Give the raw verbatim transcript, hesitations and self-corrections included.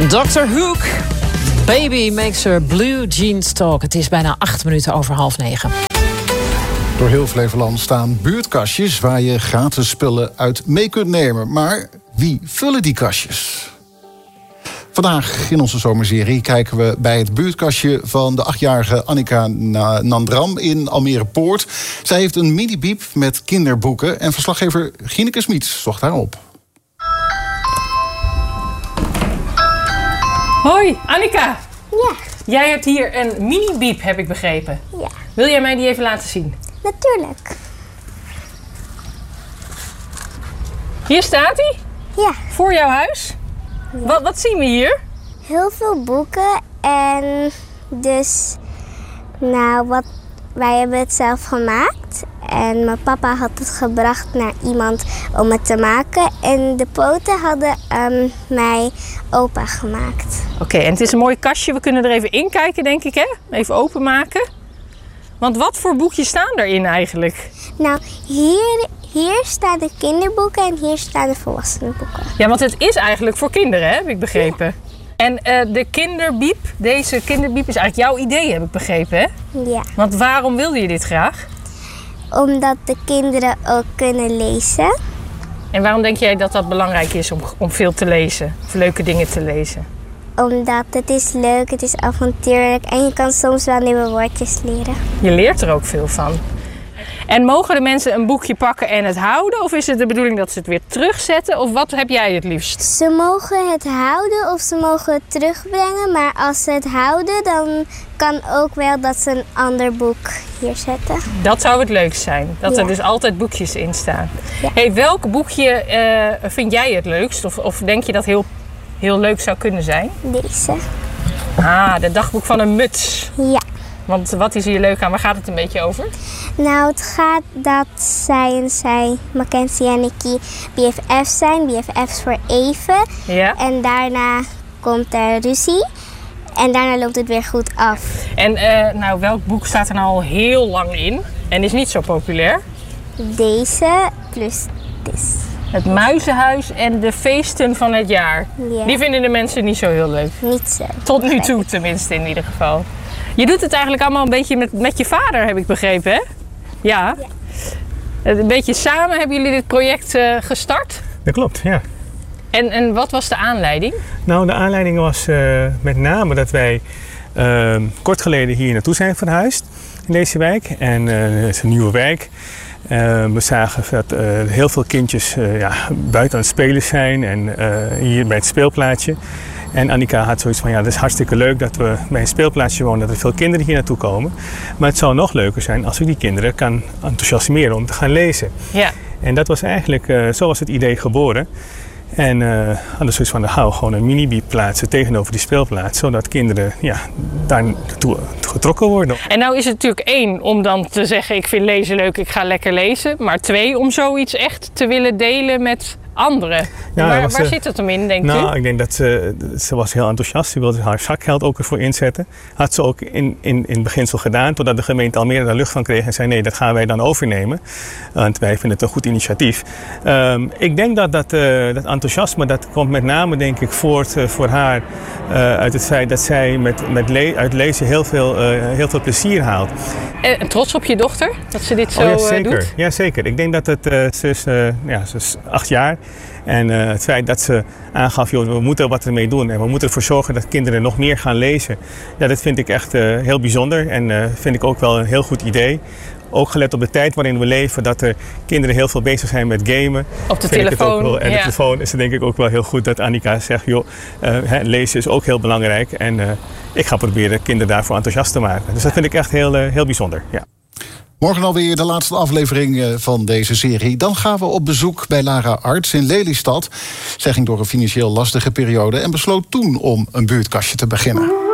dokter Hook, Baby makes her blue jeans talk. Het is bijna acht minuten over half negen. Door heel Flevoland staan buurtkastjes waar je gratis spullen uit mee kunt nemen. Maar wie vullen die kastjes? Vandaag in onze zomerserie kijken we bij het buurtkastje van de achtjarige Annika Nandram in Almere Poort. Zij heeft een mini-biep met kinderboeken en verslaggever Gineke Smiets zocht haar op. Hoi, Annika. Ja. Jij hebt hier een mini-biep, heb ik begrepen. Ja. Wil jij mij die even laten zien? Natuurlijk. Hier staat hij. Ja. Voor jouw huis. Ja. Wat, wat zien we hier? Heel veel boeken en dus, nou, wat, wij hebben het zelf gemaakt. En mijn papa had het gebracht naar iemand om het te maken. En de poten hadden um, mijn opa gemaakt. Oké, okay, en het is een mooi kastje. We kunnen er even in kijken, denk ik, hè? Even openmaken. Want wat voor boekjes staan erin eigenlijk? Nou, hier, hier staan de kinderboeken en hier staan de volwassenenboeken. Ja, want het is eigenlijk voor kinderen, hè? Heb ik begrepen. Ja. En uh, de kinderbiep, deze kinderbiep is eigenlijk jouw idee, heb ik begrepen, hè? Ja. Want waarom wilde je dit graag? Omdat de kinderen ook kunnen lezen. En waarom denk jij dat dat belangrijk is om, om veel te lezen? Of leuke dingen te lezen? Omdat het is leuk, het is avontuurlijk en je kan soms wel nieuwe woordjes leren. Je leert er ook veel van. En mogen de mensen een boekje pakken en het houden? Of is het de bedoeling dat ze het weer terugzetten? Of wat heb jij het liefst? Ze mogen het houden of ze mogen het terugbrengen. Maar als ze het houden, dan kan ook wel dat ze een ander boek hier zetten. Dat zou het leukst zijn. Dat ja. er dus altijd boekjes in staan. Ja. Hey, welk boekje uh, vind jij het leukst? Of, of denk je dat heel, heel leuk zou kunnen zijn? Deze. Ah, het dagboek van een muts. Ja. Want wat is hier leuk aan? Waar gaat het een beetje over? Nou, het gaat dat zij en zij, Mackenzie en Nicky, B F F's zijn. B F F's voor even. Ja. En daarna komt er ruzie. En daarna loopt het weer goed af. En uh, nou, welk boek staat er nou al heel lang in? En is niet zo populair? Deze plus dit. Het Muizenhuis en de feesten van het jaar. Ja. Die vinden de mensen niet zo heel leuk. Niet zo. Tot nu toe tenminste in ieder geval. Je doet het eigenlijk allemaal een beetje met, met je vader, heb ik begrepen, hè? Ja. ja. Een beetje samen hebben jullie dit project uh, gestart? Dat klopt, ja. En, en wat was de aanleiding? Nou, de aanleiding was uh, met name dat wij uh, kort geleden hier naartoe zijn verhuisd in deze wijk. En uh, het is een nieuwe wijk. Uh, we zagen dat uh, heel veel kindjes uh, ja, buiten aan het spelen zijn en uh, hier bij het speelplaatsje. En Annika had zoiets van, ja, dat is hartstikke leuk dat we bij een speelplaatsje wonen, dat er veel kinderen hier naartoe komen. Maar het zou nog leuker zijn als ik die kinderen kan enthousiasmeren om te gaan lezen. Ja. En dat was eigenlijk, uh, zo was het idee geboren. En uh, hadden zoiets van, nou, gewoon een mini-biep plaatsen tegenover die speelplaats, zodat kinderen ja, daar naartoe getrokken worden. En nou is het natuurlijk één om dan te zeggen, ik vind lezen leuk, ik ga lekker lezen. Maar twee, om zoiets echt te willen delen met anderen. Ja, waar was, waar uh, zit het hem in, denk nou, u? Nou, ik denk dat ze, ze was heel enthousiast. Ze wilde haar zakgeld ook ervoor inzetten. Had ze ook in, in, in beginsel gedaan, totdat de gemeente Almere daar lucht van kreeg en zei, nee, dat gaan wij dan overnemen. Want wij vinden het een goed initiatief. Um, ik denk dat dat, uh, dat enthousiasme, dat komt met name, denk ik, voort uh, voor haar uh, uit het feit dat zij met, met le- uit lezen heel veel, uh, heel veel plezier haalt. En trots op je dochter, dat ze dit zo oh, ja, zeker. Uh, doet? Ja, zeker. Ik denk dat het, uh, ze, is, uh, ja, ze is acht jaar. En uh, het feit dat ze aangaf, joh, we moeten wat ermee doen en we moeten ervoor zorgen dat kinderen nog meer gaan lezen. Ja, dat vind ik echt uh, heel bijzonder en uh, vind ik ook wel een heel goed idee. Ook gelet op de tijd waarin we leven, dat er kinderen heel veel bezig zijn met gamen. Op de telefoon. Wel, en ja. de telefoon is het denk ik ook wel heel goed dat Annika zegt, joh, uh, lezen is ook heel belangrijk. En uh, ik ga proberen kinderen daarvoor enthousiast te maken. Dus dat vind ik echt heel, uh, heel bijzonder. Ja. Morgen alweer de laatste aflevering van deze serie. Dan gaan we op bezoek bij Lara Arts in Lelystad. Zij ging door een financieel lastige periode en besloot toen om een buurtkastje te beginnen.